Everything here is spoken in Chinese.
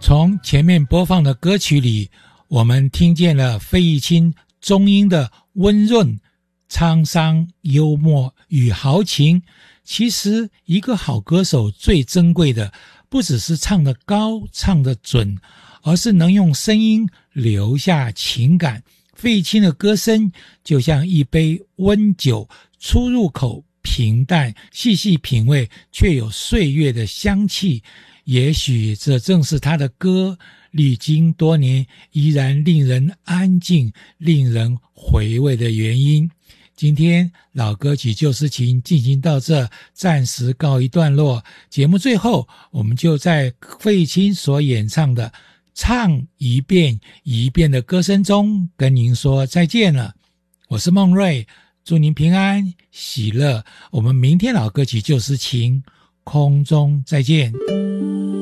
从前面播放的歌曲里，我们听见了费玉清中音的温润、沧桑、幽默与豪情。其实一个好歌手最珍贵的不只是唱得高、唱得准，而是能用声音留下情感。费玉清的歌声就像一杯温酒，初入口平淡，细细品味却有岁月的香气。也许这正是他的歌历经多年依然令人安静、令人回味的原因。今天老歌曲旧诗情进行到这，暂时告一段落。节目最后，我们就在费玉清所演唱的唱一遍一遍的歌声中跟您说再见了。我是孟瑞，祝您平安喜乐。我们明天老歌曲旧诗情空中再见。